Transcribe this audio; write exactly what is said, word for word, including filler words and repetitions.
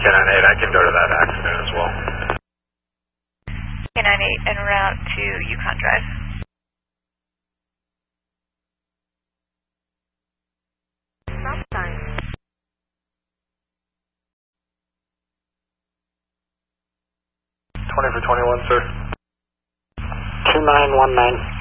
K nine eight, I can go to that accident as well. K nine eight en route to Yukon Drive. Stop sign. twenty for twenty-one, sir. two nine one nine.